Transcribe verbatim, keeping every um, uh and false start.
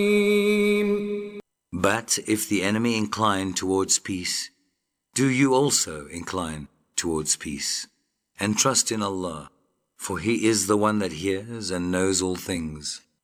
But if the enemy incline towards peace, do you also incline towards peace, and trust in Allah, for He is the one that hears and knows all things.